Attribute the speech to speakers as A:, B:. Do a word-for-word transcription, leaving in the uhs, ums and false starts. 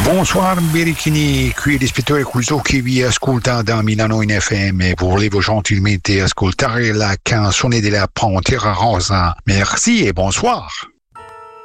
A: Bonsoir Berichini, qui è l'ispettore Crusoe che vi ascolta da Milano in F M. Volevo gentilmente ascoltare la canzone della Pantera Rosa. Merci et bonsoir.